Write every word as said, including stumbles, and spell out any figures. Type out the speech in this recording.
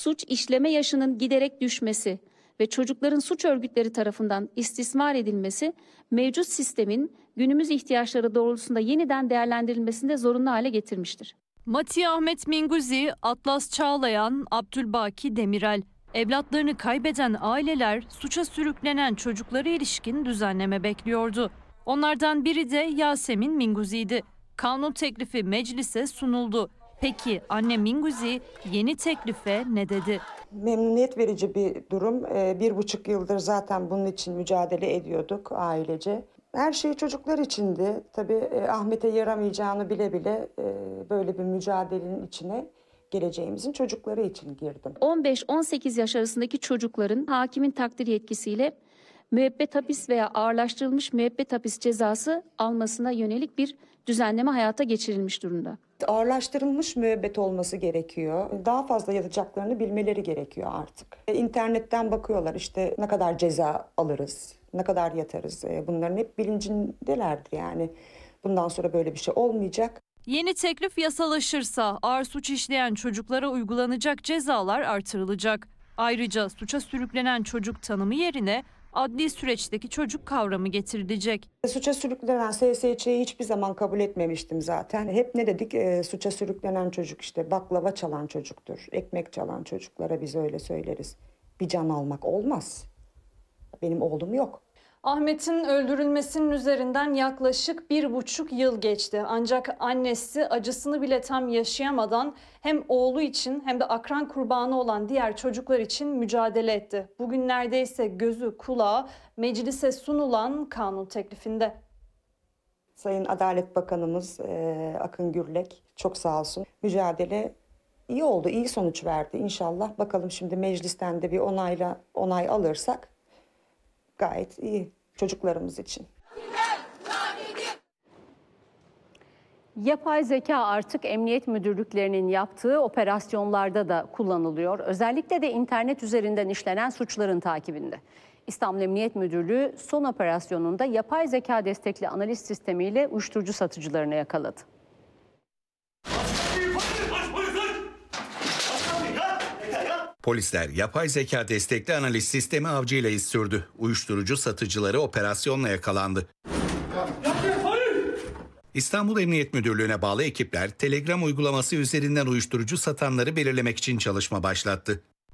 suç işleme yaşının giderek düşmesi ve çocukların suç örgütleri tarafından istismar edilmesi mevcut sistemin günümüz ihtiyaçları doğrultusunda yeniden değerlendirilmesinde zorunlu hale getirmiştir. Mati Ahmet Minguzi, Atlas Çağlayan, Abdülbaki Demirel. Evlatlarını kaybeden aileler suça sürüklenen çocuklara ilişkin düzenleme bekliyordu. Onlardan biri de Yasemin Minguzi'ydi. Kanun teklifi meclise sunuldu. Peki anne Minguzi yeni teklife ne dedi? Memnuniyet verici bir durum. Bir buçuk yıldır zaten bunun için mücadele ediyorduk ailece. Her şey çocuklar içindi. Tabii Ahmet'e yaramayacağını bile bile böyle bir mücadelenin içine geleceğimizin çocukları için girdim. on beş on sekiz yaş arasındaki çocukların hakimin takdir yetkisiyle müebbet hapis veya ağırlaştırılmış müebbet hapis cezası almasına yönelik bir düzenleme hayata geçirilmiş durumda. Ağırlaştırılmış müebbet olması gerekiyor. Daha fazla yatacaklarını bilmeleri gerekiyor artık. İnternetten bakıyorlar işte ne kadar ceza alırız, ne kadar yatarız. Bunların hep bilincindelerdir yani. Bundan sonra böyle bir şey olmayacak. Yeni teklif yasalaşırsa ağır suç işleyen çocuklara uygulanacak cezalar artırılacak. Ayrıca suça sürüklenen çocuk tanımı yerine adli süreçteki çocuk kavramı getirilecek. Suça sürüklenen S S Ç'yi hiçbir zaman kabul etmemiştim zaten. Hep ne dedik? E, suça sürüklenen çocuk işte baklava çalan çocuktur. Ekmek çalan çocuklara biz öyle söyleriz. Bir can almak olmaz. Benim oğlum yok. Ahmet'in öldürülmesinin üzerinden yaklaşık bir buçuk yıl geçti. Ancak annesi acısını bile tam yaşayamadan hem oğlu için hem de akran kurbanı olan diğer çocuklar için mücadele etti. Bugün neredeyse gözü kulağı meclise sunulan kanun teklifinde. Sayın Adalet Bakanımız e, Akın Gürlek çok sağ olsun. Mücadele iyi oldu, iyi sonuç verdi inşallah. Bakalım şimdi meclisten de bir onayla onay alırsak gayet iyi çocuklarımız için. Yapay zeka artık emniyet müdürlüklerinin yaptığı operasyonlarda da kullanılıyor. Özellikle de internet üzerinden işlenen suçların takibinde. İstanbul Emniyet Müdürlüğü son operasyonunda yapay zeka destekli analiz sistemiyle uyuşturucu satıcılarını yakaladı. Polisler yapay zeka destekli analiz sistemi avcıyla iz sürdü. Uyuşturucu satıcıları operasyonla yakalandı. İstanbul Emniyet Müdürlüğü'ne bağlı ekipler Telegram uygulaması üzerinden uyuşturucu satanları belirlemek için çalışma başlattı.